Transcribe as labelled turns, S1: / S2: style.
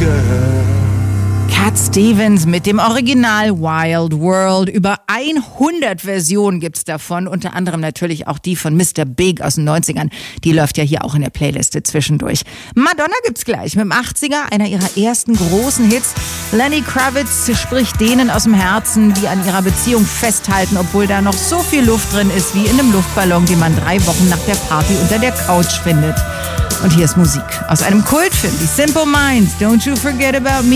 S1: Cat Stevens mit dem Original Wild World. Über 100 Versionen gibt's davon, unter anderem natürlich auch die von Mr. Big aus den 90ern. Die läuft ja hier auch in der Playliste zwischendurch. Madonna gibt's gleich mit dem 80er, einer ihrer ersten großen Hits. Lenny Kravitz spricht denen aus dem Herzen, die an ihrer Beziehung festhalten, obwohl da noch so viel Luft drin ist wie in einem Luftballon, den man 3 Wochen nach der Party unter der Couch findet. Und hier ist Musik aus einem Kultfilm, die Simple Minds, Don't You Forget About Me.